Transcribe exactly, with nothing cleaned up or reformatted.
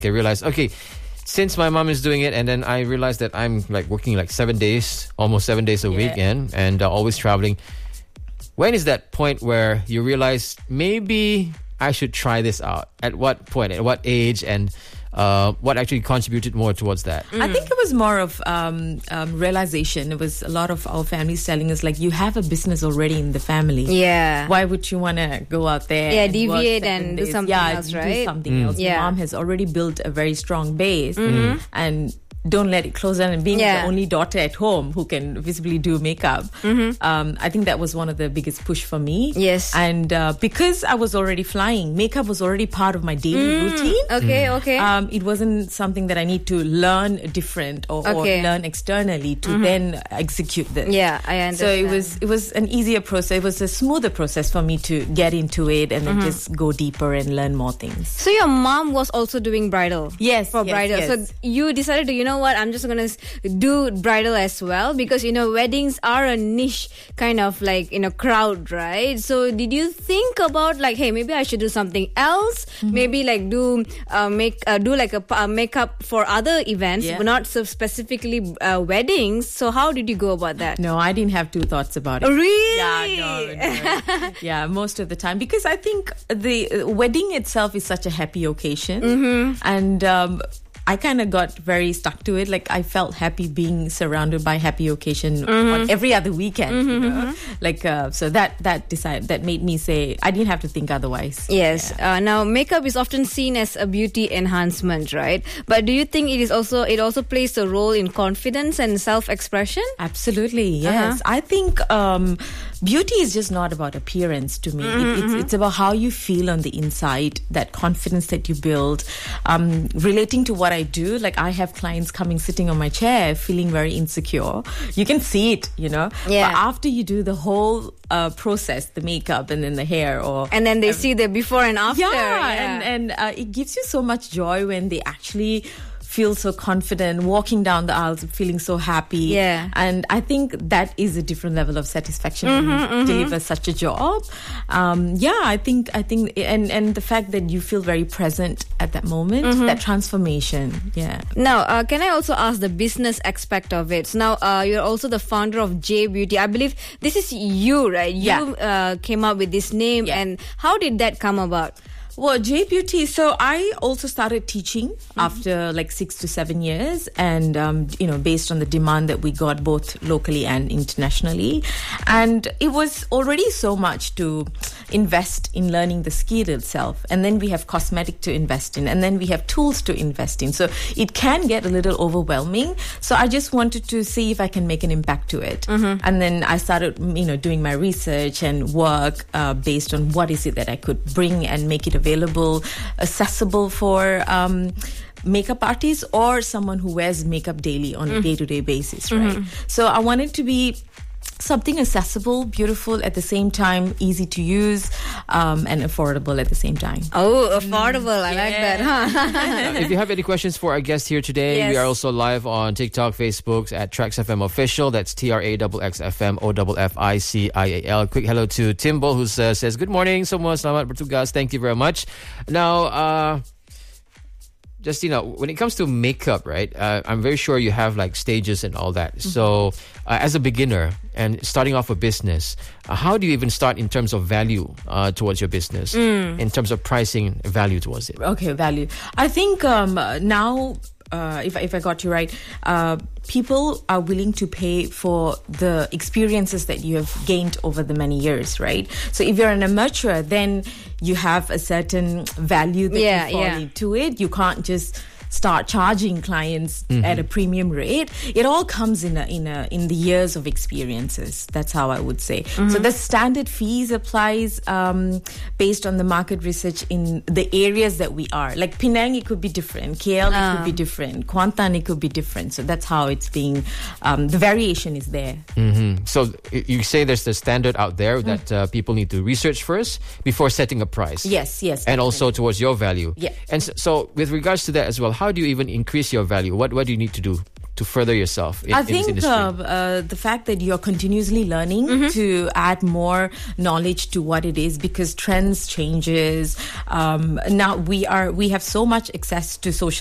I realized, okay, since my mom is doing it, and then I realized that I'm like working like seven days, almost seven days a yeah. week, and, and uh, always traveling. When is that point where you realize maybe I should try this out? At what point? At what age? And uh, what actually contributed more towards that? Mm. I think it was more of um, um, realization. It was a lot of our families telling us, like, you have a business already in the family. Yeah. Why would you want to go out there? Yeah, and deviate and do something yeah, else, right? do something mm. else. Yeah. Your mom has already built a very strong base, mm-hmm. and don't let it close down. And being yeah. the only daughter at home who can visibly do makeup, mm-hmm. um, I think that was one of the biggest push for me. Yes. And uh, because I was already flying, makeup was already part of my daily mm. routine. Okay, mm. okay. Um, it wasn't something that I need to learn different or, okay. or learn externally to mm-hmm. then execute this. Yeah, I understand. So it was it was an easier process. It was a smoother process for me to get into it and then mm-hmm. just go deeper and learn more things. So your mom was also doing bridal? Yes, for yes, bridal. yes. So you decided to, you know what, I'm just going to do bridal as well, because, you know, weddings are a niche kind of like, you know, crowd, right? So did you think about like, hey, maybe I should do something else? Mm-hmm. Maybe like do uh, make uh, do like a uh, makeup for other events, yeah. but not so specifically uh, weddings. So how did you go about that? No, I didn't have two thoughts about it. Really? Yeah, no, no. Yeah, most of the time, because I think the wedding itself is such a happy occasion, mm-hmm. and um, I kind of got very stuck to it. Like, I felt happy being surrounded by happy occasion mm-hmm. on every other weekend. Mm-hmm, you know? mm-hmm. Like, uh, so that that decided that made me say I didn't have to think otherwise. Yes. Yeah. Uh, now, makeup is often seen as a beauty enhancement, right? But do you think it is also it also plays a role in confidence and self-expression? Absolutely. Yes. Uh-huh. I think um, beauty is just not about appearance to me. Mm-hmm, it, it's mm-hmm. it's about how you feel on the inside, that confidence that you build, um, relating to what I do. Like, I have clients coming, sitting on my chair, feeling very insecure. You can see it, you know. Yeah. But after you do the whole uh, process, the makeup and then the hair, or and then they um, see the before and after. Yeah, yeah. and and uh, it gives you so much joy when they actually feel so confident, walking down the aisles, feeling so happy. Yeah. And I think that is a different level of satisfaction mm-hmm, when you mm-hmm. deliver such a job. Um, yeah, I think, I think, and, and the fact that you feel very present at that moment, mm-hmm. that transformation. Yeah. Now, uh, can I also ask the business aspect of it? So now, uh, you're also the founder of J Beauty. I believe this is you, right? Yeah. You uh, came up with this name, Yeah. and how did that come about? Well, J Beauty. So I also started teaching mm-hmm. after like six to seven years, and um, you know, based on the demand that we got both locally and internationally, and it was already so much to invest in learning the skill itself, and then we have cosmetic to invest in, and then we have tools to invest in. So it can get a little overwhelming. So I just wanted to see if I can make an impact to it, mm-hmm. and then I started, you know, doing my research and work uh, based on what is it that I could bring and make it available, accessible for um, makeup artists or someone who wears makeup daily on mm. a day-to-day basis, right? Mm-hmm. So I wanted to be something accessible, beautiful at the same time, easy to use, um, and affordable at the same time. Oh, affordable. Mm, I yeah. like that. Huh? Uh, if you have any questions for our guest here today, yes. we are also live on TikTok, Facebook at Trax F M Official. That's T R A X X F M O F F I C I A L. Quick hello to Timbo, who uh, says, good morning, semua, selamat bertugas. Thank you very much. Now, uh, Justina, when it comes to makeup, right, uh, I'm very sure you have like stages and all that. Mm-hmm. So uh, as a beginner and starting off a business, uh, how do you even start in terms of value uh, towards your business, mm. in terms of pricing value towards it? Okay, value. I think um, now, uh, if, if I got you right, uh, people are willing to pay for the experiences that you have gained over the many years, right? So if you're an amateur, then you have a certain value that yeah, you fall yeah. into it. You can't just start charging clients mm-hmm. at a premium rate. It all comes in a, in a, in the years of experiences. That's how I would say. Mm-hmm. So the standard fees applies um, based on the market research in the areas that we are. Like Penang, it could be different. K L, uh. it could be different. Kuantan, it could be different. So that's how it's being, um, the variation is there. Mm-hmm. So you say there's the standard out there mm-hmm. that uh, people need to research first before setting a price. Yes, yes. And definitely. Also towards your value. Yeah. And so, so with regards to that as well, how do you even increase your value? What what do you need to do to further yourself in, I in this think industry? uh, uh, the fact that you're continuously learning Mm-hmm. to add more knowledge to what it is, because trends changes. Um, now we are we have so much access to social